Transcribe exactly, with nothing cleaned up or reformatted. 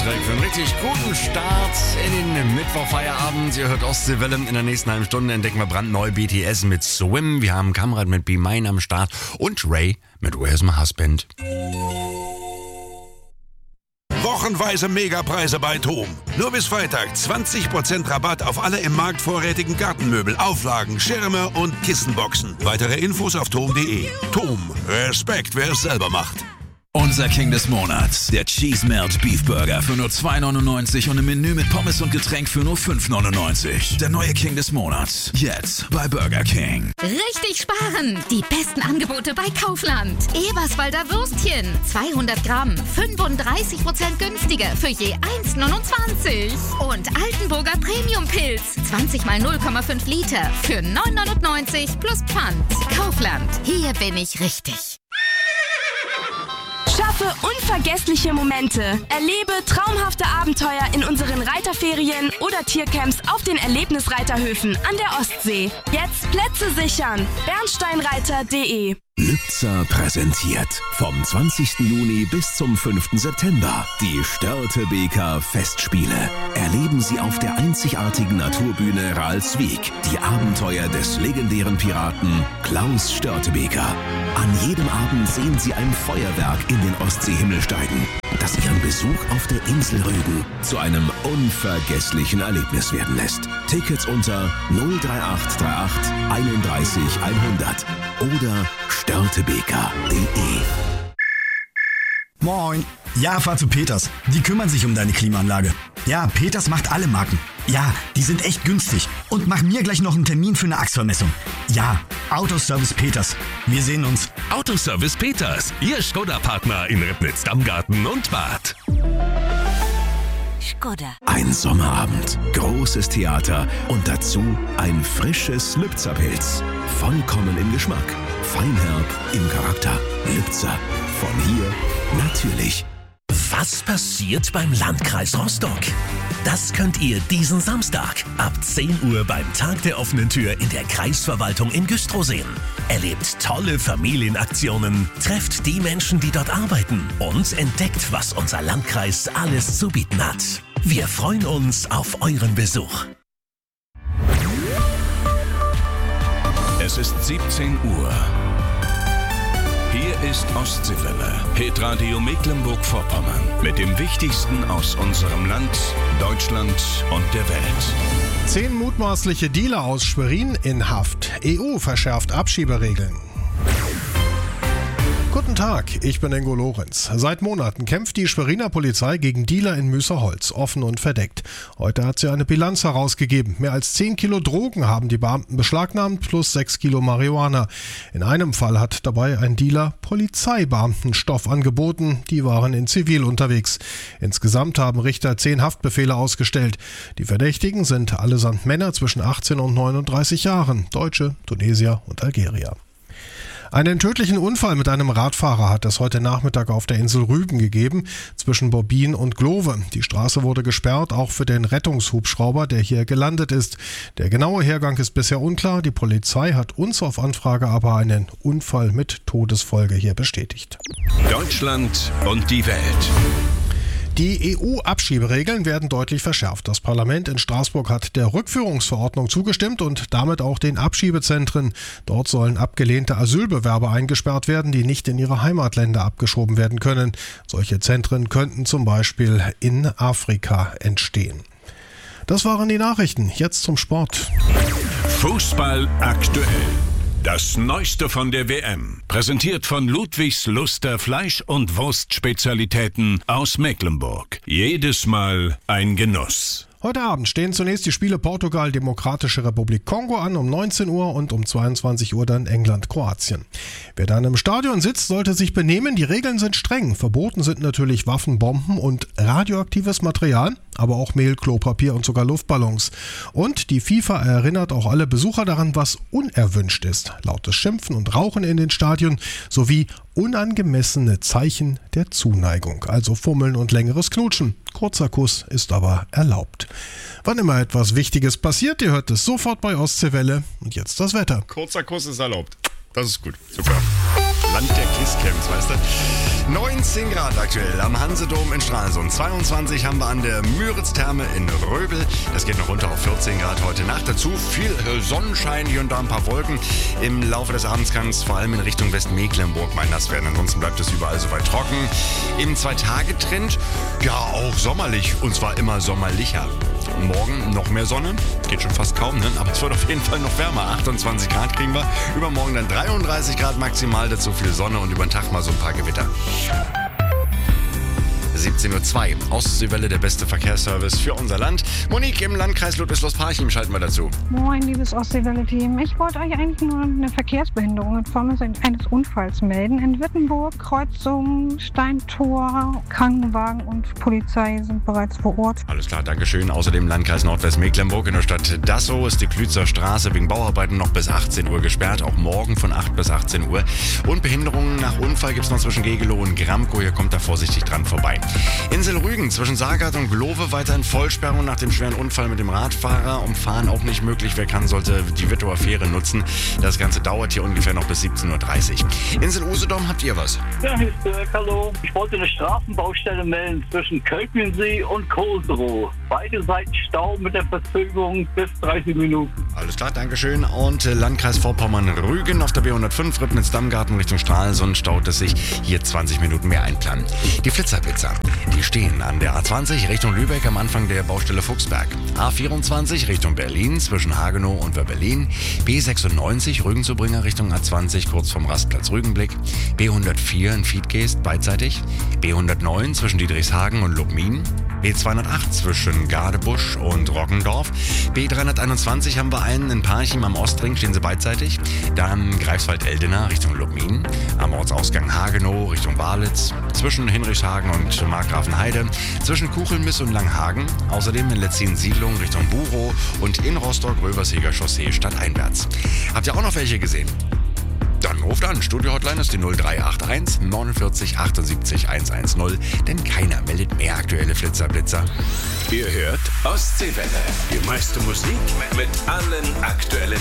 Soundtrack für einen richtig guten Start in den Mittwochfeierabend. Ihr hört Ostseewelle. In der nächsten halben Stunde entdecken wir brandneu B T S mit Swim. Wir haben Kamrat mit Be Mine am Start und Ray mit Where's My Husband. Wochenweise Megapreise bei TOM. Nur bis Freitag zwanzig Prozent Rabatt auf alle im Markt vorrätigen Gartenmöbel, Auflagen, Schirme und Kissenboxen. Weitere Infos auf tom punkt de. TOM. Respekt, wer es selber macht. Unser King des Monats, der Cheese Melt Beef Burger für nur zwei neunundneunzig und im Menü mit Pommes und Getränk für nur fünf neunundneunzig. Der neue King des Monats, jetzt bei Burger King. Richtig sparen! Die besten Angebote bei Kaufland. Eberswalder Würstchen, zweihundert Gramm, fünfunddreißig Prozent günstiger für je eins neunundzwanzig. Und Altenburger Premium Pilz, zwanzig mal null Komma fünf Liter für neun neunundneunzig plus Pfand. Kaufland, hier bin ich richtig. Schaffe unvergessliche Momente. Erlebe traumhafte Abenteuer in unseren Reiterferien oder Tiercamps auf den Erlebnisreiterhöfen an der Ostsee. Jetzt Plätze sichern. bernsteinreiter punkt de. Lübzer präsentiert vom zwanzigsten Juni bis zum fünften September die Störtebeker Festspiele. Erleben Sie auf der einzigartigen Naturbühne Ralswiek die Abenteuer des legendären Piraten Klaus Störtebeker. An jedem Abend sehen Sie ein Feuerwerk in den Ostseehimmel steigen, das Ihren Besuch auf der Insel Rügen zu einem unvergesslichen Erlebnis werden lässt. Tickets unter null drei acht drei acht einunddreißig hundert oder störtebeker punkt de. Moin. Ja, fahr zu Peters. Die kümmern sich um deine Klimaanlage. Ja, Peters macht alle Marken. Ja, die sind echt günstig. Und mach mir gleich noch einen Termin für eine Achsvermessung. Ja, Autoservice Peters. Wir sehen uns. Autoservice Peters, Ihr Skoda-Partner in Ribnitz-Dammgarten und Bad. Skoda. Ein Sommerabend, großes Theater und dazu ein frisches Lübzer-Pilz. Vollkommen im Geschmack, feinherb im Charakter. Lübzer, von hier natürlich. Was passiert beim Landkreis Rostock? Das könnt ihr diesen Samstag ab zehn Uhr beim Tag der offenen Tür in der Kreisverwaltung in Güstrow sehen. Erlebt tolle Familienaktionen, trefft die Menschen, die dort arbeiten und entdeckt, was unser Landkreis alles zu bieten hat. Wir freuen uns auf euren Besuch. Es ist siebzehn Uhr. Hier ist Ostseewelle, Hitradio Mecklenburg-Vorpommern mit dem Wichtigsten aus unserem Land, Deutschland und der Welt. Zehn mutmaßliche Dealer aus Schwerin in Haft. E U verschärft Abschieberegeln. Guten Tag, ich bin Ingo Lorenz. Seit Monaten kämpft die Schweriner Polizei gegen Dealer in Müßerholz, offen und verdeckt. Heute hat sie eine Bilanz herausgegeben. Mehr als zehn Kilo Drogen haben die Beamten beschlagnahmt, plus sechs Kilo Marihuana. In einem Fall hat dabei ein Dealer Polizeibeamten Stoff angeboten. Die waren in Zivil unterwegs. Insgesamt haben Richter zehn Haftbefehle ausgestellt. Die Verdächtigen sind allesamt Männer zwischen achtzehn und neununddreißig Jahren, Deutsche, Tunesier und Algerier. Einen tödlichen Unfall mit einem Radfahrer hat es heute Nachmittag auf der Insel Rügen gegeben, zwischen Bobbin und Glove. Die Straße wurde gesperrt, auch für den Rettungshubschrauber, der hier gelandet ist. Der genaue Hergang ist bisher unklar. Die Polizei hat uns auf Anfrage aber einen Unfall mit Todesfolge hier bestätigt. Deutschland und die Welt. Die E U-Abschieberegeln werden deutlich verschärft. Das Parlament in Straßburg hat der Rückführungsverordnung zugestimmt und damit auch den Abschiebezentren. Dort sollen abgelehnte Asylbewerber eingesperrt werden, die nicht in ihre Heimatländer abgeschoben werden können. Solche Zentren könnten zum Beispiel in Afrika entstehen. Das waren die Nachrichten. Jetzt zum Sport. Fußball aktuell. Das Neueste von der W M, präsentiert von Ludwigs Luster Fleisch- und Wurstspezialitäten aus Mecklenburg. Jedes Mal ein Genuss. Heute Abend stehen zunächst die Spiele Portugal, Demokratische Republik Kongo an um neunzehn Uhr und um zweiundzwanzig Uhr dann England, Kroatien. Wer dann im Stadion sitzt, sollte sich benehmen. Die Regeln sind streng. Verboten sind natürlich Waffen, Bomben und radioaktives Material, aber auch Mehl, Klopapier und sogar Luftballons. Und die FIFA erinnert auch alle Besucher daran, was unerwünscht ist. Lautes Schimpfen und Rauchen in den Stadien sowie unangemessene Zeichen der Zuneigung, also Fummeln und längeres Knutschen. Kurzer Kuss ist aber erlaubt. Wann immer etwas Wichtiges passiert, ihr hört es sofort bei Ostseewelle. Und jetzt das Wetter. Kurzer Kuss ist erlaubt. Das ist gut. Super. Land der Kisscamps, weißt du? neunzehn Grad aktuell am Hansedom in Stralsund. zweiundzwanzig haben wir an der Müritz-Therme in Röbel. Das geht noch runter auf vierzehn Grad heute Nacht. Dazu viel Sonnenschein, hier und da ein paar Wolken. Im Laufe des Abends kann es vor allem in Richtung Westmecklenburg mal nass werden. Ansonsten bleibt es überall soweit trocken. Im Zwei-Tage-Trend, ja auch sommerlich und zwar immer sommerlicher. Morgen noch mehr Sonne, geht schon fast kaum, ne? Aber es wird auf jeden Fall noch wärmer. achtundzwanzig Grad kriegen wir. Übermorgen dann dreiunddreißig Grad maximal, dazu viel Sonne und über den Tag mal so ein paar Gewitter. siebzehn Uhr zwei. Ostseewelle, der beste Verkehrsservice für unser Land. Monique im Landkreis Ludwigslust-Parchim schalten wir dazu. Moin, liebes Ostseewelle-Team. Ich wollte euch eigentlich nur eine Verkehrsbehinderung in Form eines Unfalls melden. In Wittenburg, Kreuzung, Steintor, Krankenwagen und Polizei sind bereits vor Ort. Alles klar, Dankeschön. Außerdem Landkreis Nordwestmecklenburg in der Stadt Dassow ist die Klützer Straße wegen Bauarbeiten noch bis achtzehn Uhr gesperrt. Auch morgen von acht bis achtzehn Uhr. Und Behinderungen nach Unfall gibt es noch zwischen Gegelow und Gramkow. Hier kommt da vorsichtig dran vorbei. Insel Rügen zwischen Sagat und Glove weiterhin Vollsperrung nach dem schweren Unfall mit dem Radfahrer. Umfahren auch nicht möglich. Wer kann, sollte die Wittower Fähre nutzen. Das Ganze dauert hier ungefähr noch bis siebzehn Uhr dreißig. Insel Usedom, habt ihr was? Ja, hier ist Dirk, hallo. Ich wollte eine Straßenbaustelle melden zwischen Kölpensee und Koserow. Beide Seiten Stau mit der Verzögerung bis dreißig Minuten. Alles klar, Dankeschön. Und äh, Landkreis Vorpommern-Rügen auf der B hundertfünf, Ribnitz-Dammgarten Richtung Stralsund staut es sich hier zwanzig Minuten mehr einplanen. Die Flitzerblitzer, die stehen an der A zwanzig Richtung Lübeck am Anfang der Baustelle Fuchsberg. A vierundzwanzig Richtung Berlin zwischen Hagenow und Wöberlin. B sechsundneunzig Rügenzubringer Richtung A zwanzig kurz vom Rastplatz Rügenblick. B hundertvier in Fiedgeest beidseitig. B hundertneun zwischen Diedrichshagen und Lubmin. B zweihundertacht zwischen Gadebusch und Roggendorf. B dreihunderteinundzwanzig haben wir einen in Parchim am Ostring, stehen sie beidseitig. Dann Greifswald-Eldena Richtung Lubmin. Am Ortsausgang Hagenow Richtung Walitz. Zwischen Hinrichshagen und Markgrafenheide. Zwischen Kuchelmiss und Langhagen. Außerdem in Letzin-Siedlung Richtung Burow und in Rostock-Röverseger Chaussee stadteinwärts. Habt ihr auch noch welche gesehen? Dann ruft an. Studio-Hotline ist die null drei acht eins neunundvierzig achtundsiebzig hundertzehn, denn keiner meldet mehr aktuelle Flitzerblitzer. Ihr hört Ostseewelle. Die meiste Musik mit allen aktuellen